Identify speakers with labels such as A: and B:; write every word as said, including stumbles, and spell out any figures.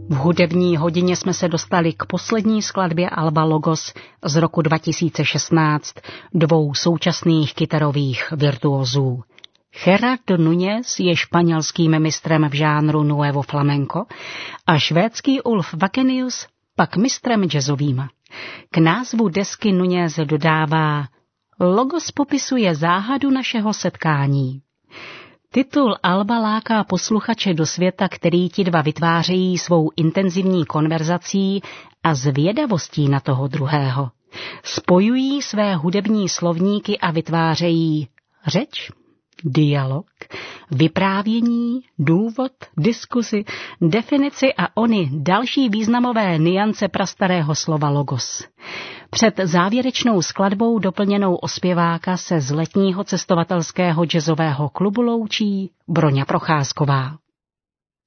A: V hudební hodině jsme se dostali k poslední skladbě alba Logos z roku dva tisíce šestnáct dvou současných kytarových virtuózů. Gerardo Núñez je španělským mistrem v žánru nuevo flamenco a švédský Ulf Wakenius pak mistrem jazzovým. K názvu desky Núñez dodává: Logos popisuje záhadu našeho setkání. Titul alba láká posluchače do světa, který ti dva vytvářejí svou intenzivní konverzací a zvědavostí na toho druhého. Spojují své hudební slovníky a vytvářejí řeč, dialog, vyprávění, důvod, diskuzi, definici a ony další významové niance prastarého slova logos. Před závěrečnou skladbou doplněnou o zpěváka se z letního cestovatelského jazzového klubu loučí Broňa Procházková.